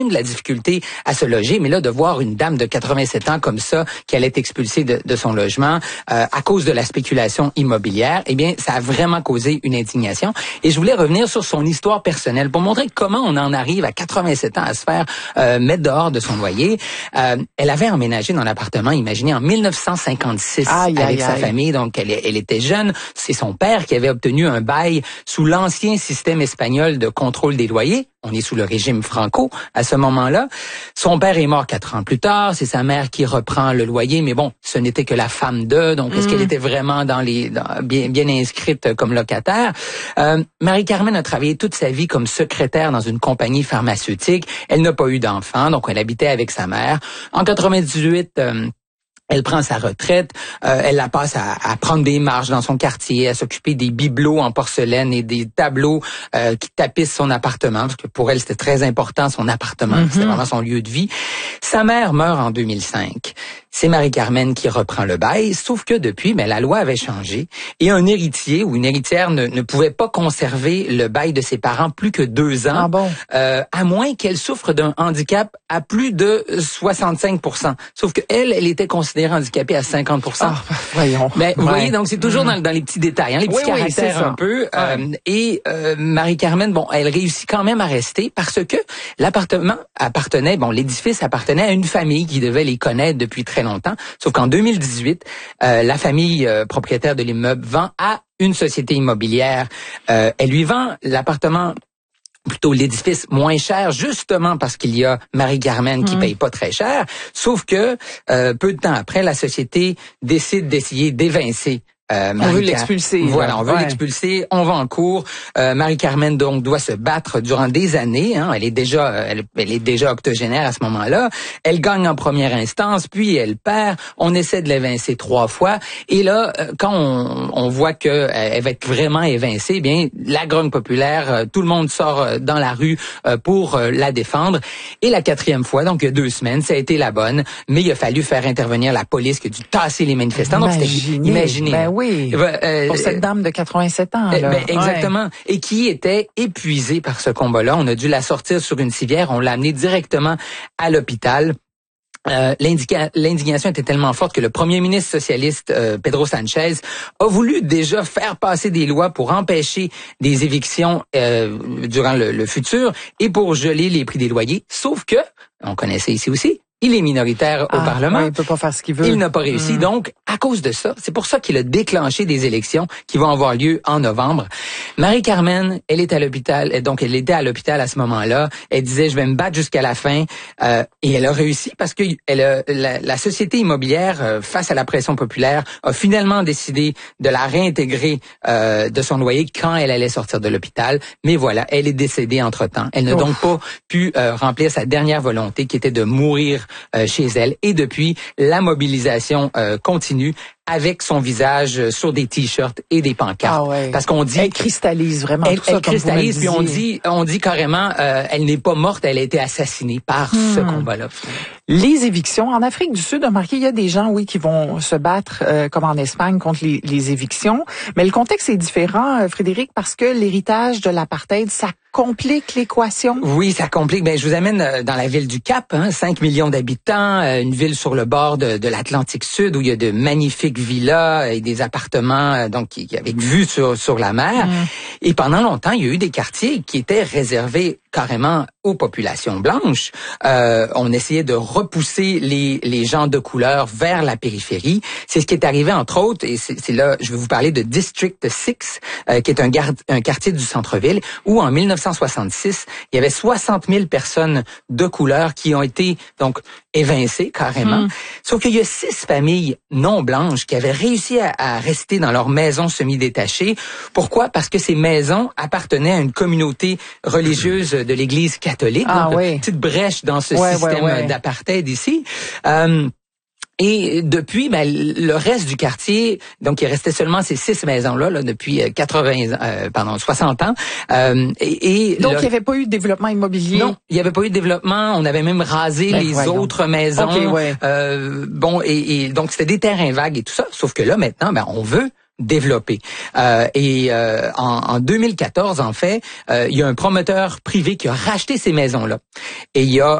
de la difficulté à se loger, mais là, de voir une dame de 87 ans comme ça, qui allait être expulsée de son logement à cause de la spéculation immobilière, eh bien, ça a vraiment causé une indignation. Et je voulais revenir sur son histoire personnelle pour montrer comment on en arrive à 87 ans à se faire mettre dehors de son loyer. Elle avait emménagé dans l'appartement, imaginez, en 1956 avec sa famille, donc elle était jeune. C'est son père qui avait obtenu un bail sous l'ancien système espagnol de contrôle des loyers. On est sous le régime Franco à ce moment-là. Son père est mort 4 ans plus tard. C'est sa mère qui reprend le loyer. Mais bon, ce n'était que la femme d'eux. Donc, est-ce qu'elle était vraiment bien inscrite comme locataire? Marie-Carmen a travaillé toute sa vie comme secrétaire dans une compagnie pharmaceutique. Elle n'a pas eu d'enfant, donc elle habitait avec sa mère. En 98, elle prend sa retraite, elle la passe à prendre des marches dans son quartier, à s'occuper des bibelots en porcelaine et des tableaux qui tapissent son appartement, parce que pour elle, c'était très important, son appartement, c'était vraiment son lieu de vie. Sa mère meurt en 2005. C'est Marie-Carmen qui reprend le bail, sauf que depuis, la loi avait changé et un héritier ou une héritière ne pouvait pas conserver le bail de ses parents plus que 2 ans, à moins qu'elle souffre d'un handicap à plus de 65%. Sauf que elle était considérée handicapée à 50%. Voyons. Vous voyez, donc c'est toujours dans les petits détails, les petits caractères un peu. Et Marie-Carmen, elle réussit quand même à rester parce que l'appartement appartenait, l'édifice appartenait à une famille qui devait les connaître depuis très longtemps. Sauf qu'en 2018, la famille propriétaire de l'immeuble vend à une société immobilière. Elle lui vend l'appartement, plutôt l'édifice, moins cher, justement parce qu'il y a Marie-Carmen qui paye pas très cher. Sauf que peu de temps après, la société décide d'essayer d'évincer on veut l'expulser. Voilà, on veut l'expulser. On va en cours. Marie-Carmen donc doit se battre durant des années. Elle est déjà octogénaire à ce moment-là. Elle gagne en première instance, puis elle perd. On essaie de l'évincer 3 fois. Et là, quand on voit que elle va être vraiment évincée, bien la grogne populaire, tout le monde sort dans la rue pour la défendre. Et la 4e fois, donc il y a 2 semaines, ça a été la bonne, mais il a fallu faire intervenir la police qui a dû tasser les manifestants. Donc imaginez. Oui, pour cette dame de 87 ans. Exactement. Et qui était épuisée par ce combat-là. On a dû la sortir sur une civière. On l'a amenée directement à l'hôpital. L'indignation était tellement forte que le premier ministre socialiste Pedro Sanchez a voulu déjà faire passer des lois pour empêcher des évictions durant le futur et pour geler les prix des loyers. Sauf que, on connaissait ici aussi, il est minoritaire au Parlement. Il peut pas faire ce qu'il veut. Il n'a pas réussi. Donc, à cause de ça, c'est pour ça qu'il a déclenché des élections qui vont avoir lieu en novembre. Marie-Carmen, elle est à l'hôpital. Donc, elle était à l'hôpital à ce moment-là. Elle disait, je vais me battre jusqu'à la fin. Et elle a réussi parce que la société immobilière, face à la pression populaire, a finalement décidé de la réintégrer de son loyer quand elle allait sortir de l'hôpital. Mais voilà, elle est décédée entre-temps. Elle n'a donc pas pu remplir sa dernière volonté qui était de mourir chez elle. Et depuis, la mobilisation continue avec son visage sur des t-shirts et des pancartes. Parce qu'on dit... Elle cristallise vraiment tout ça, elle cristallise, puis on dit carrément, elle n'est pas morte, elle a été assassinée par ce combat-là. Les évictions. En Afrique du Sud, remarquez, il y a des gens, qui vont se battre, comme en Espagne, contre les évictions. Mais le contexte est différent, Frédéric, parce que l'héritage de l'apartheid, ça complique l'équation. Oui, ça complique. Je vous amène dans la ville du Cap, 5 millions d'habitants, une ville sur le bord de l'Atlantique Sud où il y a de magnifiques villas et des appartements avec vue sur la mer. Et pendant longtemps, il y a eu des quartiers qui étaient réservés carrément aux populations blanches. On essayait de repousser les gens de couleur vers la périphérie. C'est ce qui est arrivé, entre autres, et c'est là, je vais vous parler de District 6, qui est un quartier du centre-ville, où en 1966, il y avait 60 000 personnes de couleur qui ont été donc évincées carrément. Sauf qu'il y a 6 familles non blanches qui avaient réussi à rester dans leur maison semi-détachée. Pourquoi? Parce que ces maisons appartenaient à une communauté religieuse de l'Église catholique. Donc, une petite brèche dans ce système d'apartheid ici. Et depuis, le reste du quartier, donc il restait seulement ces 6 maisons-là depuis 60 ans. Donc il n'y avait pas eu de développement immobilier. Non, il n'y avait pas eu de développement. On avait même rasé les autres maisons. Et donc c'était des terrains vagues et tout ça. Sauf que là maintenant, on veut développées. En 2014, en fait, il y a un promoteur privé qui a racheté ces maisons-là. Et il a